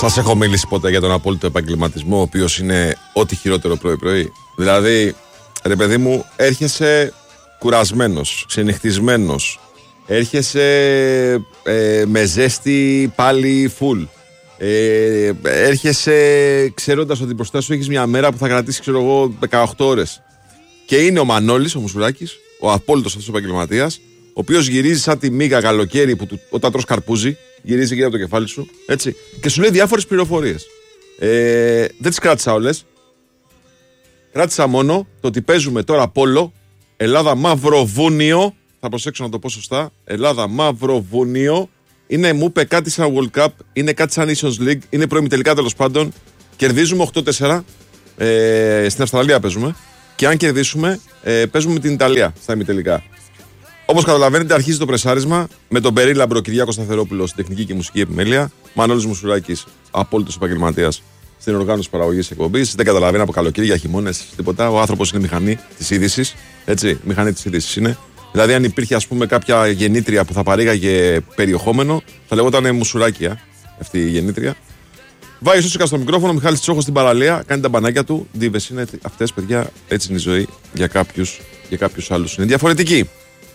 Σας έχω μιλήσει ποτέ για τον απόλυτο επαγγελματισμό, ο οποίος είναι ό,τι χειρότερο πρωί-πρωί? Δηλαδή, ρε παιδί μου, έρχεσαι κουρασμένος, ξενυχτισμένος, έρχεσαι με ζέστη πάλι full, έρχεσαι ξέροντας ότι μπροστά σου έχεις μια μέρα που θα κρατήσει, ξέρω εγώ, 18 ώρες. Και είναι ο Μανώλης, ο Μουσουράκης, ο απόλυτος αυτός επαγγελματίας, ο οποίος γυρίζει σαν τη μύγα καλοκαίρι που όταν τρως καρπούζι, γυρίζει γύρω από το κεφάλι σου, έτσι, και σου λέει διάφορες πληροφορίες. Δεν τις κράτησα όλες. Κράτησα μόνο το ότι παίζουμε τώρα πόλο, Ελλάδα Μαυροβούνιο. Θα προσέξω να το πω σωστά. Ελλάδα Μαυροβούνιο. Μου είπε κάτι σαν World Cup, είναι κάτι σαν Nations League, είναι προημιτελικά τέλος πάντων. Κερδίζουμε 8-4. Στην Αυστραλία παίζουμε. Και αν κερδίσουμε, παίζουμε με την Ιταλία στα ημιτελικά. Όπως καταλαβαίνετε, αρχίζει το πρεσάρισμα με τον περίλαμπρο Κυριάκο Σταθερόπουλο στην τεχνική και μουσική επιμέλεια. Μανώλης Μουσουράκης, απόλυτος επαγγελματίας στην οργάνωση παραγωγής εκπομπής. Δεν καταλαβαίνει από καλοκαίρια, χειμώνες, τίποτα. Ο άνθρωπος είναι μηχανή της είδησης. Έτσι, μηχανή της είδησης είναι. Δηλαδή, αν υπήρχε, ας πούμε, κάποια γεννήτρια που θα παρήγαγε περιεχόμενο, θα λεγόταν Μουσουράκια αυτή η γεννήτρια. Βάει Σούσικα στο μικρόφωνο, Μιχάλης Τσόχος στην παραλία, κάνει τα μπανάκια του. Ντίβες είναι αυτές, παιδιά, έτσι είναι η ζωή για κάποιους άλλους. Είναι διαφορετική.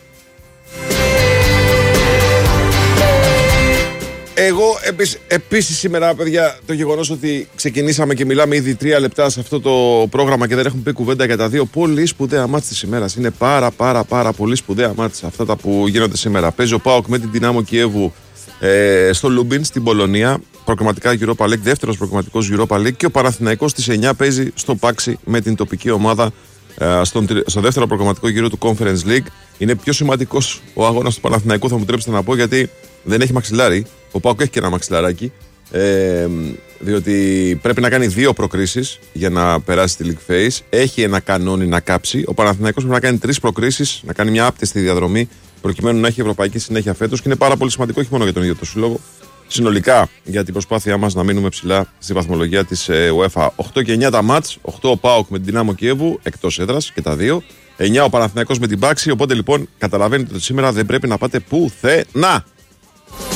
Εγώ επίσης σήμερα, παιδιά, το γεγονός ότι ξεκινήσαμε και μιλάμε ήδη 3 λεπτά σε αυτό το πρόγραμμα και δεν έχουμε πει κουβέντα για τα δύο πολύ σπουδαία μάτς της ημέρας. Είναι πάρα πολύ σπουδαία μάτς αυτά τα που γίνονται σήμερα. Παίζει ο ΠΑΟΚ με την Δυνάμο Κιέβου στο Λούμπιν στην Πολωνία. Προκριματικά Europa League, δεύτερος προκριματικός Europa League, και ο Παναθηναϊκός στις 9 παίζει στο Πάξι με την τοπική ομάδα στο δεύτερο προκριματικό γύρο του Conference League. Είναι πιο σημαντικός ο αγώνας του Παναθηναϊκού, θα μου τρέψετε να πω, γιατί δεν έχει μαξιλάρι. Ο ΠΑΟΚ έχει και ένα μαξιλαράκι, διότι πρέπει να κάνει 2 προκρίσεις για να περάσει τη League Phase. Έχει ένα κανόνι να κάψει. Ο Παναθηναϊκός πρέπει να κάνει 3 προκρίσεις, να κάνει μια άπτεστη διαδρομή, προκειμένου να έχει ευρωπαϊκή συνέχεια φέτος. Και είναι πάρα πολύ σημαντικό, όχι μόνο για τον ίδιο το σύλλογο, συνολικά για την προσπάθειά μας να μείνουμε ψηλά στη βαθμολογία της UEFA. 8 και 9 τα μάτς, 8 ο ΠΑΟΚ με την Δυνάμο Κιέβου εκτός έδρας και τα 2. 9 ο Παναθηναϊκός με την Πάξη. Οπότε λοιπόν καταλαβαίνετε ότι σήμερα δεν πρέπει να πάτε πουθενά.